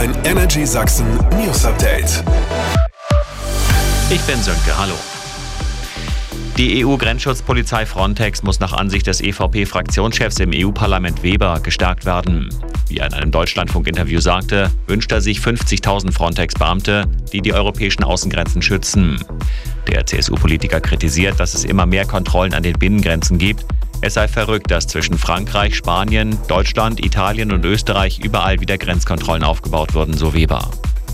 Dein Energy Sachsen News Update. Ich bin Sönke, hallo. Die EU-Grenzschutzpolizei Frontex muss nach Ansicht des EVP-Fraktionschefs im EU-Parlament Weber gestärkt werden. Wie er in einem Deutschlandfunk-Interview sagte, wünscht er sich 50.000 Frontex-Beamte, die die europäischen Außengrenzen schützen. Der CSU-Politiker kritisiert, dass es immer mehr Kontrollen an den Binnengrenzen gibt. Es sei verrückt, dass zwischen Frankreich, Spanien, Deutschland, Italien und Österreich überall wieder Grenzkontrollen aufgebaut wurden, so Weber.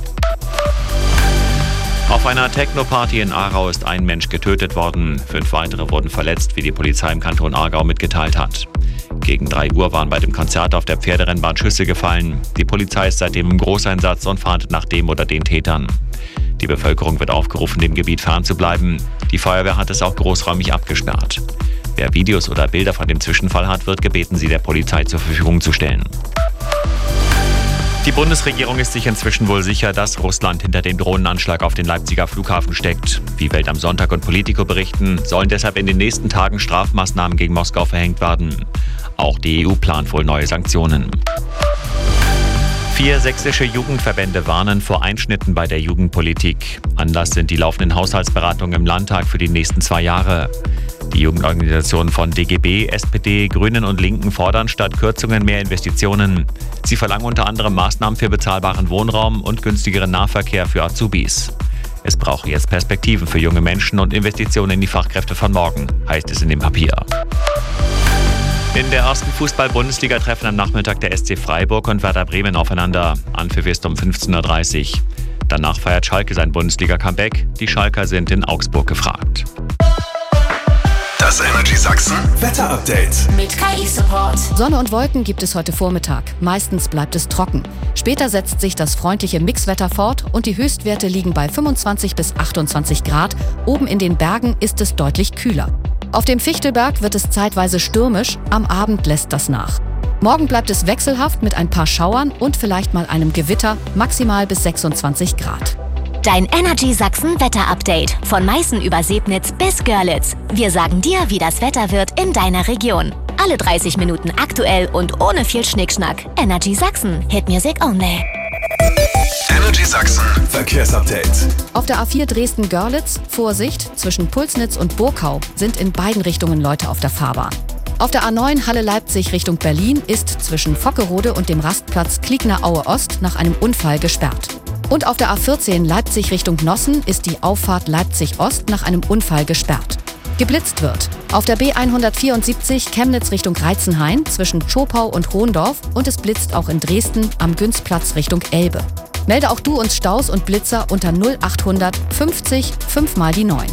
Auf einer Techno-Party in Aarau ist ein Mensch getötet worden. 5 weitere wurden verletzt, wie die Polizei im Kanton Aargau mitgeteilt hat. Gegen 3 Uhr waren bei dem Konzert auf der Pferderennbahn Schüsse gefallen. Die Polizei ist seitdem im Großeinsatz und fahndet nach dem oder den Tätern. Die Bevölkerung wird aufgerufen, dem Gebiet fernzubleiben. Die Feuerwehr hat es auch großräumig abgesperrt. Wer Videos oder Bilder von dem Zwischenfall hat, wird gebeten, sie der Polizei zur Verfügung zu stellen. Die Bundesregierung ist sich inzwischen wohl sicher, dass Russland hinter dem Drohnenanschlag auf den Leipziger Flughafen steckt. Wie Welt am Sonntag und Politico berichten, sollen deshalb in den nächsten Tagen Strafmaßnahmen gegen Moskau verhängt werden. Auch die EU plant wohl neue Sanktionen. 4 sächsische Jugendverbände warnen vor Einschnitten bei der Jugendpolitik. Anlass sind die laufenden Haushaltsberatungen im Landtag für die nächsten 2 Jahre. Die Jugendorganisationen von DGB, SPD, Grünen und Linken fordern statt Kürzungen mehr Investitionen. Sie verlangen unter anderem Maßnahmen für bezahlbaren Wohnraum und günstigeren Nahverkehr für Azubis. Es brauche jetzt Perspektiven für junge Menschen und Investitionen in die Fachkräfte von morgen, heißt es in dem Papier. In der ersten Fußball-Bundesliga treffen am Nachmittag der SC Freiburg und Werder Bremen aufeinander. Anpfiff ist um 15.30 Uhr. Danach feiert Schalke sein Bundesliga-Comeback. Die Schalker sind in Augsburg gefragt. Das Energy Sachsen Wetter Update Mit KI-Support. Sonne und Wolken gibt es heute Vormittag. Meistens bleibt es trocken. Später setzt sich das freundliche Mixwetter fort und die Höchstwerte liegen bei 25 bis 28 Grad. Oben in den Bergen ist es deutlich kühler. Auf dem Fichtelberg wird es zeitweise stürmisch, am Abend lässt das nach. Morgen bleibt es wechselhaft mit ein paar Schauern und vielleicht mal einem Gewitter, maximal bis 26 Grad. Dein Energy Sachsen Wetter-Update. Von Meißen über Sebnitz bis Görlitz. Wir sagen dir, wie das Wetter wird in deiner Region. Alle 30 Minuten aktuell und ohne viel Schnickschnack. Energy Sachsen. Hit Music only. Energy Sachsen Verkehrsupdate. Auf der A4 Dresden-Görlitz, Vorsicht, zwischen Pulsnitz und Burkau sind in beiden Richtungen Leute auf der Fahrbahn. Auf der A9 Halle-Leipzig Richtung Berlin ist zwischen Vockerode und dem Rastplatz Kliegner-Aue-Ost nach einem Unfall gesperrt. Und auf der A14 Leipzig Richtung Nossen ist die Auffahrt Leipzig-Ost nach einem Unfall gesperrt. Geblitzt wird auf der B174 Chemnitz Richtung Reitzenhain zwischen Zschopau und Hohndorf und es blitzt auch in Dresden am Günzplatz Richtung Elbe. Melde auch du uns Staus und Blitzer unter 0800 50 5 mal die 9.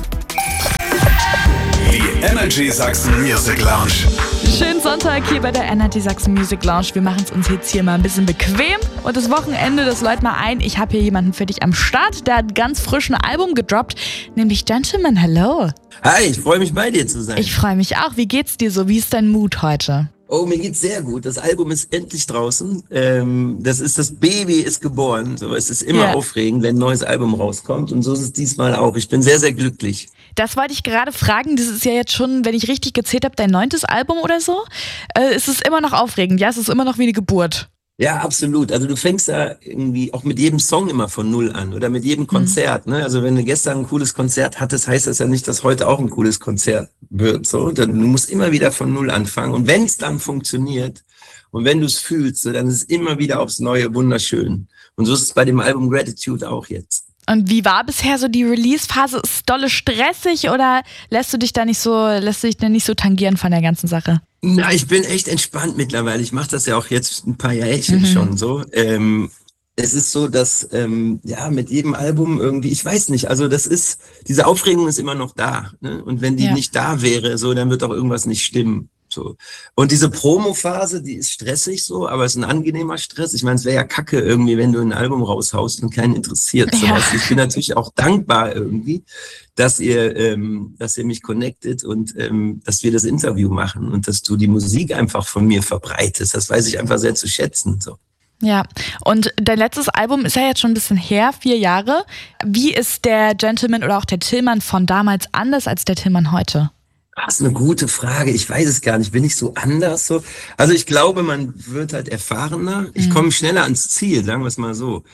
Die Energy Sachsen Music Lounge. Schönen Sonntag hier bei der Energy Sachsen Music Lounge. Wir machen es uns jetzt hier mal ein bisschen bequem. Und das Wochenende, das läuft mal ein. Ich habe hier jemanden für dich am Start. Der hat ganz frisch ein Album gedroppt, nämlich Gentleman. Hello. Hi, ich freue mich bei dir zu sein. Ich freue mich auch. Wie geht's dir so? Wie ist dein Mut heute? Oh, mir geht's sehr gut. Das Album ist endlich draußen. Das Baby ist geboren. So, es ist immer aufregend, wenn ein neues Album rauskommt. Und so ist es diesmal auch. Ich bin sehr, sehr glücklich. Das wollte ich gerade fragen. Das ist ja jetzt schon, wenn ich richtig gezählt habe, dein 9. Album oder so. Ist es immer noch aufregend? Ja, es ist immer noch wie eine Geburt. Ja, absolut. Also du fängst da irgendwie auch mit jedem Song immer von Null an oder mit jedem Konzert. Ne? Also wenn du gestern ein cooles Konzert hattest, heißt das ja nicht, dass heute auch ein cooles Konzert wird. So, du musst immer wieder von Null anfangen. Und wenn es dann funktioniert und wenn du es fühlst, so, dann ist es immer wieder aufs Neue wunderschön. Und so ist es bei dem Album Gratitude auch jetzt. Und wie war bisher so die Release-Phase? Ist es dolle stressig oder lässt du dich da nicht so tangieren von der ganzen Sache? Na, ich bin echt entspannt mittlerweile. Ich mache das ja auch jetzt ein paar Jährchen schon so. Es ist so, dass mit jedem Album irgendwie, ich weiß nicht, also diese Aufregung ist immer noch da. Ne? Und wenn die nicht da wäre, so, dann wird auch irgendwas nicht stimmen. So. Und diese Promo-Phase, die ist stressig so, aber es ist ein angenehmer Stress. Ich meine, es wäre ja kacke irgendwie, wenn du ein Album raushaust und keinen interessiert. So. Also ich bin natürlich auch dankbar irgendwie, dass ihr mich connectet und dass wir das Interview machen und dass du die Musik einfach von mir verbreitest. Das weiß ich einfach sehr zu schätzen. So. Ja, und dein letztes Album ist ja jetzt schon ein bisschen her, 4 Jahre. Wie ist der Gentleman oder auch der Tillmann von damals anders als der Tillmann heute? Das ist eine gute Frage. Ich weiß es gar nicht. Bin ich so anders so? Also ich glaube, man wird halt erfahrener. Ich komme schneller ans Ziel, sagen wir es mal so.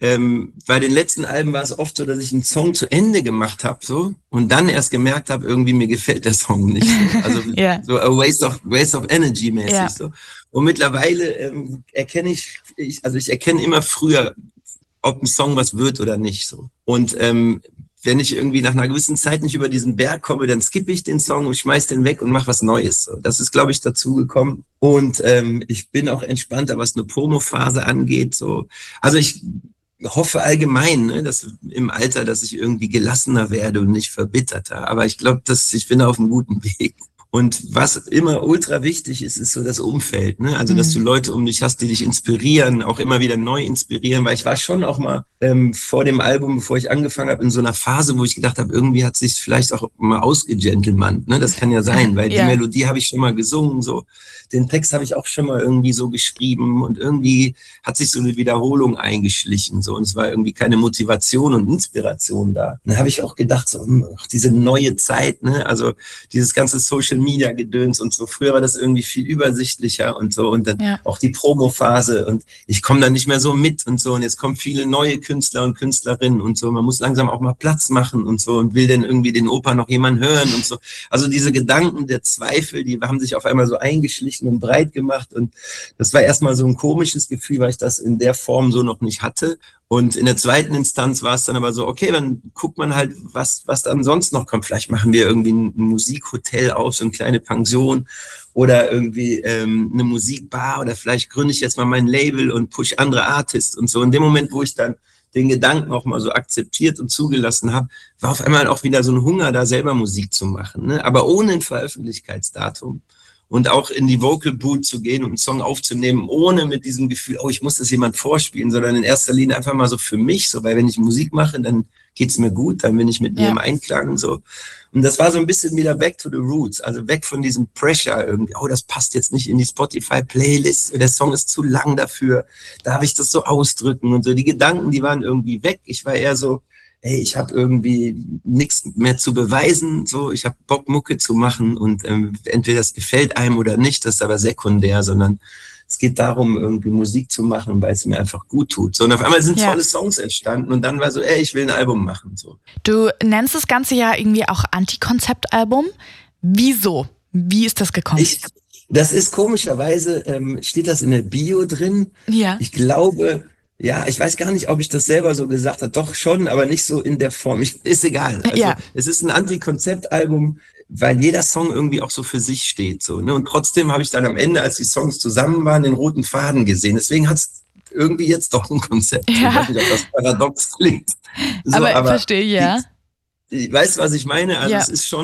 Bei den letzten Alben war es oft so, dass ich einen Song zu Ende gemacht habe so und dann erst gemerkt habe, irgendwie mir gefällt der Song nicht. So. Also so a waste of energy mäßig so. Und mittlerweile erkenne ich erkenne immer früher, ob ein Song was wird oder nicht so. Und wenn ich irgendwie nach einer gewissen Zeit nicht über diesen Berg komme, dann skippe ich den Song und schmeiß den weg und mache was Neues. So. Das ist, glaube ich, dazu gekommen. Und ich bin auch entspannter, was eine Promophase angeht. So. Also ich hoffe allgemein, ne, dass im Alter, dass ich irgendwie gelassener werde und nicht verbitterter. Aber ich glaube, ich bin auf einem guten Weg. Und was immer ultra wichtig ist, ist so das Umfeld, ne? Also, dass du Leute um dich hast, die dich inspirieren, auch immer wieder neu inspirieren, weil ich war schon auch mal vor dem Album, bevor ich angefangen habe, in so einer Phase, wo ich gedacht habe, irgendwie hat sich vielleicht auch mal ausgegentlemannt, ne? Das kann ja sein, weil die Melodie habe ich schon mal gesungen, so. Den Text habe ich auch schon mal irgendwie so geschrieben und irgendwie hat sich so eine Wiederholung eingeschlichen, so. Und es war irgendwie keine Motivation und Inspiration da. Dann habe ich auch gedacht, so, diese neue Zeit, ne? Also, dieses ganze Social-Media-Gedöns und so. Früher war das irgendwie viel übersichtlicher und so. Und dann auch die Promo-Phase und ich komme da nicht mehr so mit und so. Und jetzt kommen viele neue Künstler und Künstlerinnen und so. Man muss langsam auch mal Platz machen und so und will dann irgendwie den Opa noch jemand hören und so. Also diese Gedanken der Zweifel, die haben sich auf einmal so eingeschlichen und breit gemacht. Und das war erstmal so ein komisches Gefühl, weil ich das in der Form so noch nicht hatte. Und in der zweiten Instanz war es dann aber so, okay, dann guckt man halt, was dann sonst noch kommt. Vielleicht machen wir irgendwie ein Musikhotel auf, so eine kleine Pension oder irgendwie eine Musikbar oder vielleicht gründe ich jetzt mal mein Label und push andere Artists und so. In dem Moment, wo ich dann den Gedanken auch mal so akzeptiert und zugelassen habe, war auf einmal auch wieder so ein Hunger, da selber Musik zu machen, ne? Aber ohne ein Veröffentlichkeitsdatum. Und auch in die Vocal Booth zu gehen und einen Song aufzunehmen, ohne mit diesem Gefühl, oh, ich muss das jemand vorspielen, sondern in erster Linie einfach mal so für mich, so, weil wenn ich Musik mache, dann geht's mir gut, dann bin ich mit mir im Einklang, so. Und das war so ein bisschen wieder back to the roots, also weg von diesem Pressure irgendwie, oh, das passt jetzt nicht in die Spotify-Playlist, der Song ist zu lang dafür, darf ich das so ausdrücken und so. Die Gedanken, die waren irgendwie weg. Ich war eher so, hey, ich habe irgendwie nichts mehr zu beweisen, so, ich habe Bock, Mucke zu machen und entweder das gefällt einem oder nicht, das ist aber sekundär, sondern es geht darum, irgendwie Musik zu machen, weil es mir einfach gut tut. So, und auf einmal sind tolle Songs entstanden und dann war so, ich will ein Album machen. So. Du nennst das Ganze ja irgendwie auch Anti-Konzept-Album. Wieso? Wie ist das gekommen? Das ist komischerweise, steht das in der Bio drin. Ja. Ich glaube... Ja, ich weiß gar nicht, ob ich das selber so gesagt habe. Doch schon, aber nicht so in der Form. Ist egal. Also, es ist ein Anti-Konzept-Album, weil jeder Song irgendwie auch so für sich steht. So, ne? Und trotzdem habe ich dann am Ende, als die Songs zusammen waren, den roten Faden gesehen. Deswegen hat es irgendwie jetzt doch ein Konzept. Ja. Ich weiß nicht, ob das paradox klingt. So, aber verstehe ich, ja. Weißt du, was ich meine? Also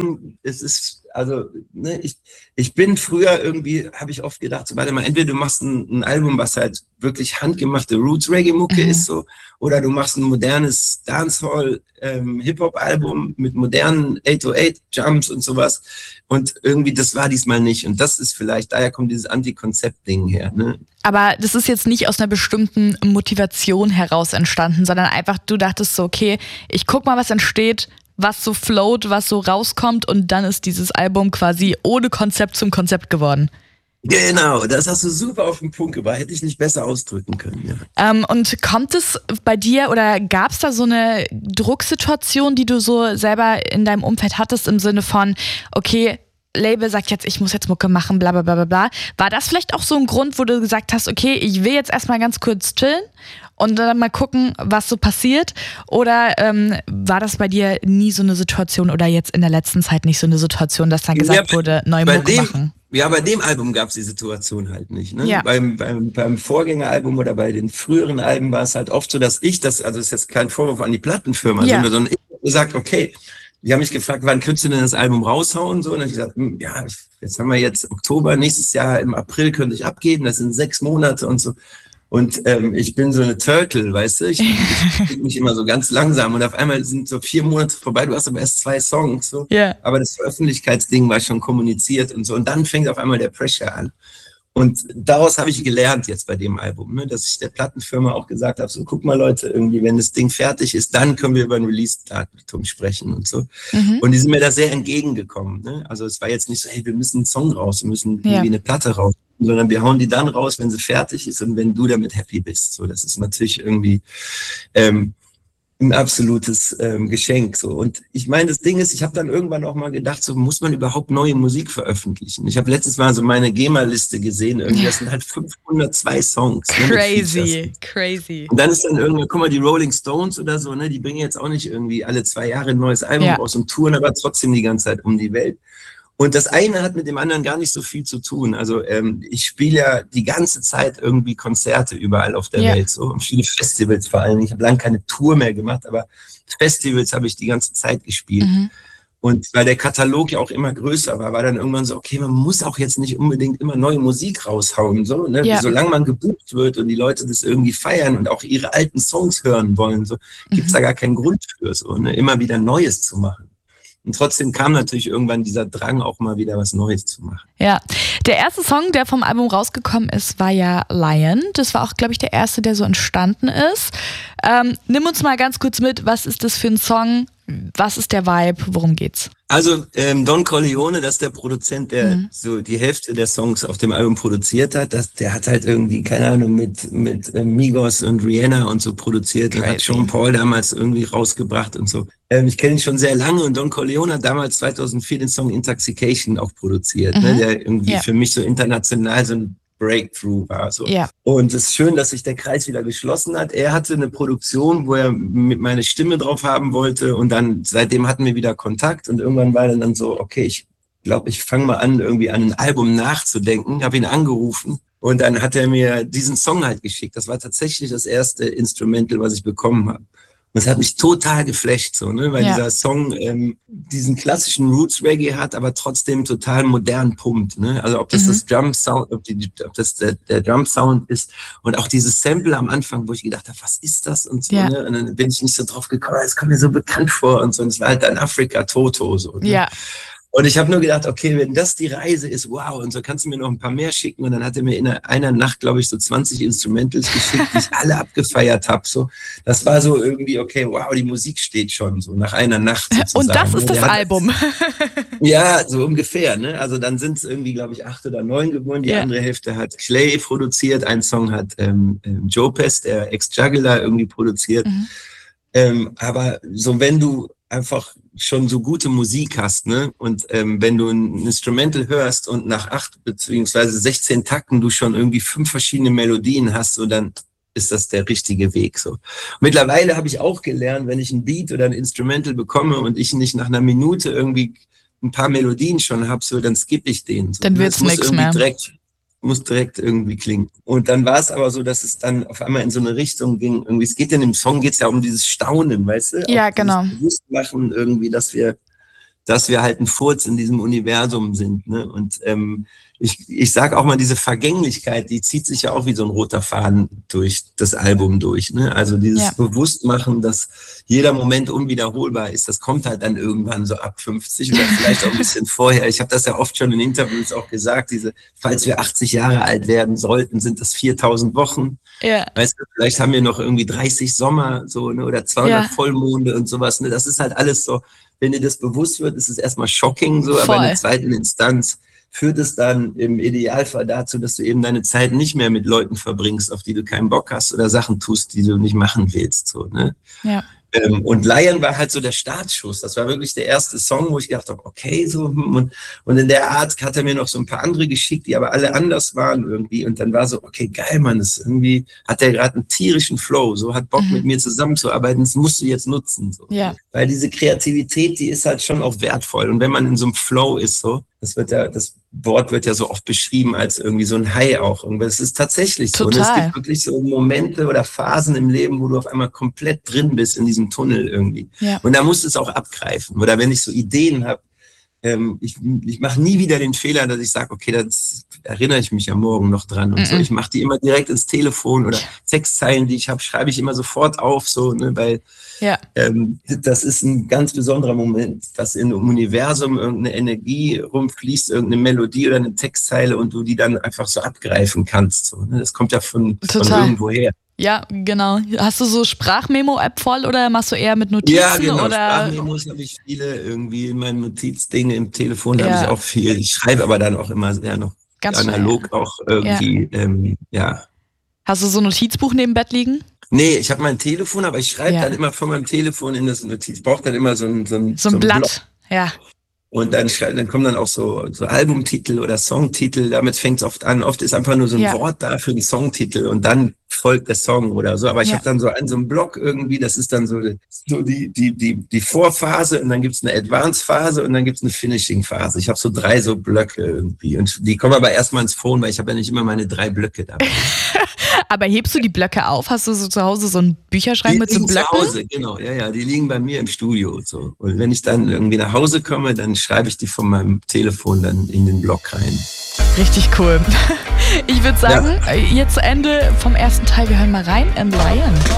ich bin früher irgendwie, habe ich oft gedacht, so, warte mal, entweder du machst ein Album, was halt wirklich handgemachte Roots-Reggae-Mucke ist, so, oder du machst ein modernes Dancehall-Hip-Hop-Album mit modernen 808-Jumps und sowas. Und irgendwie, das war diesmal nicht. Und das ist vielleicht, daher kommt dieses Anti-Konzept-Ding her. Ne? Aber das ist jetzt nicht aus einer bestimmten Motivation heraus entstanden, sondern einfach, du dachtest so, okay, ich guck mal, was entsteht, was so float, was so rauskommt und dann ist dieses Album quasi ohne Konzept zum Konzept geworden. Genau, das hast du super auf den Punkt gebracht, hätte ich nicht besser ausdrücken können. Ja. Und kommt es bei dir oder gab es da so eine Drucksituation, die du so selber in deinem Umfeld hattest im Sinne von, okay, Label sagt jetzt, ich muss jetzt Mucke machen, bla bla bla bla. War das vielleicht auch so ein Grund, wo du gesagt hast, okay, ich will jetzt erstmal ganz kurz chillen und dann mal gucken, was so passiert? Oder war das bei dir nie so eine Situation oder jetzt in der letzten Zeit nicht so eine Situation, dass dann gesagt wurde, neue Mucke machen? Ja, bei dem Album gab es die Situation halt nicht. Ne? Ja. Beim Vorgängeralbum oder bei den früheren Alben war es halt oft so, dass also das ist jetzt kein Vorwurf an die Plattenfirma, sondern ich habe gesagt, okay, die haben mich gefragt, wann könntest du denn das Album raushauen? So, und dann habe ich gesagt, jetzt haben wir jetzt Oktober, nächstes Jahr im April könnte ich abgeben, das sind 6 Monate und so. Und ich bin so eine Turtle, weißt du, ich krieg mich immer so ganz langsam und auf einmal sind so 4 Monate vorbei, du hast aber erst 2 Songs, so. Yeah. Aber das Veröffentlichkeitsding war schon kommuniziert und so und dann fängt auf einmal der Pressure an. Und daraus habe ich gelernt jetzt bei dem Album, ne, dass ich der Plattenfirma auch gesagt habe, so guck mal Leute, irgendwie, wenn das Ding fertig ist, dann können wir über ein Release-Datum sprechen und so. Und die sind mir da sehr entgegengekommen. Ne? Also es war jetzt nicht so, hey, wir müssen einen Song raus, wir müssen irgendwie eine Platte raus, sondern wir hauen die dann raus, wenn sie fertig ist und wenn du damit happy bist. So, das ist natürlich irgendwie ein absolutes Geschenk. So. Und ich meine, das Ding ist, ich habe dann irgendwann auch mal gedacht, so muss man überhaupt neue Musik veröffentlichen? Ich habe letztes Mal so meine GEMA-Liste gesehen, irgendwie, das sind halt 502 Songs. Crazy. Und dann ist dann irgendwann, guck mal, die Rolling Stones oder so, ne, die bringen jetzt auch nicht irgendwie alle 2 Jahre ein neues Album raus und touren aber trotzdem die ganze Zeit um die Welt. Und das eine hat mit dem anderen gar nicht so viel zu tun. Also ich spiele ja die ganze Zeit irgendwie Konzerte überall auf der Welt, so, und viele Festivals vor allem. Ich habe lange keine Tour mehr gemacht, aber Festivals habe ich die ganze Zeit gespielt. Und weil der Katalog ja auch immer größer war dann irgendwann so, okay, man muss auch jetzt nicht unbedingt immer neue Musik raushauen, so, ne? Solange man gebucht wird und die Leute das irgendwie feiern und auch ihre alten Songs hören wollen, so, gibt's da gar keinen Grund für, so, ne? Immer wieder Neues zu machen. Und trotzdem kam natürlich irgendwann dieser Drang, auch mal wieder was Neues zu machen. Ja, der erste Song, der vom Album rausgekommen ist, war ja Lion. Das war auch, glaube ich, der erste, der so entstanden ist. Nimm uns mal ganz kurz mit, was ist das für ein Song? Was ist der Vibe? Worum geht's? Also Don Corleone, das ist der Produzent, der so die Hälfte der Songs auf dem Album produziert hat. Der hat halt irgendwie, keine Ahnung, mit Migos und Rihanna und so produziert. Und hat Sean Paul damals irgendwie rausgebracht und so. Ich kenne ihn schon sehr lange und Don Corleone hat damals 2004 den Song Intoxication auch produziert, ne, der irgendwie für mich so international so ein Breakthrough war. So. Und es ist schön, dass sich der Kreis wieder geschlossen hat. Er hatte eine Produktion, wo er mit meine Stimme drauf haben wollte und dann seitdem hatten wir wieder Kontakt und irgendwann war dann so, okay, ich glaube, ich fange mal an, irgendwie an ein Album nachzudenken, habe ihn angerufen und dann hat er mir diesen Song halt geschickt. Das war tatsächlich das erste Instrumental, was ich bekommen habe. Und es hat mich total geflasht, so, ne, weil dieser Song diesen klassischen Roots-Reggae hat, aber trotzdem total modern pumpt, ne? Also ob das das Drum-Sound, ob das der Drum-Sound ist und auch dieses Sample am Anfang, wo ich gedacht habe, was ist das und so, ne? Und dann bin ich nicht so drauf gekommen, es kommt mir so bekannt vor und so. Und es war halt dann Afrika Toto, so. Ne? Ja. Und ich habe nur gedacht, okay, wenn das die Reise ist, wow, und so kannst du mir noch ein paar mehr schicken. Und dann hat er mir in einer Nacht, glaube ich, so 20 Instrumentals geschickt, die ich alle abgefeiert habe. So, das war so irgendwie, okay, wow, die Musik steht schon so nach einer Nacht sozusagen. Und das ist das Album. Ja, so ungefähr. Ne? Also dann sind es irgendwie, glaube ich, 8 oder 9 geworden. Die andere Hälfte hat Clay produziert. Ein Song hat Joe Pest, der Ex-Juggler, irgendwie produziert. Aber so, wenn du einfach schon so gute Musik hast, ne? Und wenn du ein Instrumental hörst und nach 8 beziehungsweise 16 Takten du schon irgendwie 5 verschiedene Melodien hast, so dann ist das der richtige Weg. So. Mittlerweile habe ich auch gelernt, wenn ich ein Beat oder ein Instrumental bekomme und ich nicht nach einer Minute irgendwie ein paar Melodien schon habe, so dann skippe ich den. So. Dann wird's nichts mehr. Muss direkt irgendwie klingen. Und dann war es aber so, dass es dann auf einmal in so eine Richtung ging. Irgendwie, es geht ja in dem Song geht's ja um dieses Staunen, weißt du? Ja, genau. Bewusst machen irgendwie, dass wir halt ein Furz in diesem Universum sind. Ne? Und ich sage auch mal, diese Vergänglichkeit, die zieht sich ja auch wie so ein roter Faden durch das Album durch. Ne? Also dieses Bewusstmachen, dass jeder Moment unwiederholbar ist, das kommt halt dann irgendwann so ab 50 oder vielleicht auch ein bisschen vorher. Ich habe das ja oft schon in Interviews auch gesagt, falls wir 80 Jahre alt werden sollten, sind das 4000 Wochen. Ja. Weißt du, vielleicht haben wir noch irgendwie 30 Sommer so, ne? Oder 200 Vollmonde und sowas. Ne? Das ist halt alles so, wenn dir das bewusst wird, ist es erstmal shocking, so, aber in der zweiten Instanz führt es dann im Idealfall dazu, dass du eben deine Zeit nicht mehr mit Leuten verbringst, auf die du keinen Bock hast oder Sachen tust, die du nicht machen willst. So, ne? Ja. Und Lion war halt so der Startschuss. Das war wirklich der erste Song, wo ich gedacht habe, okay, so, und in der Art hat er mir noch so ein paar andere geschickt, die aber alle anders waren irgendwie. Und dann war so, okay, geil, Mann, das irgendwie hat der gerade einen tierischen Flow, so hat Bock mit mir zusammenzuarbeiten, das musst du jetzt nutzen. So. Ja. Weil diese Kreativität, die ist halt schon auch wertvoll. Und wenn man in so einem Flow ist, so, das Wort wird ja so oft beschrieben als irgendwie so ein High auch. Und das ist tatsächlich so. Und es gibt wirklich so Momente oder Phasen im Leben, wo du auf einmal komplett drin bist in diesem Tunnel irgendwie. Ja. Und da musst du es auch abgreifen. Oder wenn ich so Ideen habe, ich mache nie wieder den Fehler, dass ich sage, okay, das erinnere ich mich ja morgen noch dran und so. Ich mache die immer direkt ins Telefon oder Textzeilen, die ich habe, schreibe ich immer sofort auf, so, ne, weil das ist ein ganz besonderer Moment, dass in einem Universum irgendeine Energie rumfließt, irgendeine Melodie oder eine Textzeile und du die dann einfach so abgreifen kannst. So, ne? Das kommt ja von irgendwoher. Ja, genau. Hast du so Sprachmemo-App voll oder machst du eher mit Notizen? Ja, genau. Oder? Sprachmemos habe ich viele irgendwie in meinen Notizdinge im Telefon, habe ich auch viel. Ich schreibe aber dann auch immer sehr noch ganz analog schnell. Auch irgendwie, Hast du so ein Notizbuch neben Bett liegen? Nee, ich habe mein Telefon, aber ich schreibe dann immer von meinem Telefon in das Notiz. Ich brauche dann immer so ein Blatt. Block. Ja. Und dann kommen dann auch so Albumtitel oder Songtitel, damit fängt es oft an. Oft ist einfach nur so ein Wort da für den Songtitel und dann folgt der Song oder so. Aber ich habe dann so einen Block irgendwie, das ist dann so die Vorphase und dann gibt's eine Advance-Phase und dann gibt's eine Finishing-Phase. Ich habe so 3 so Blöcke irgendwie und die kommen aber erstmal ins Phone, weil ich habe ja nicht immer meine 3 Blöcke dabei. Aber hebst du die Blöcke auf? Hast du so zu Hause so einen Bücherschrank mit so Blöcken? Zu Hause, genau. Ja, die liegen bei mir im Studio und so. Und wenn ich dann irgendwie nach Hause komme, dann schreibe ich die von meinem Telefon dann in den Block rein. Richtig cool. Ich würde sagen, jetzt Ende vom ersten Teil. Wir hören mal rein in Lion.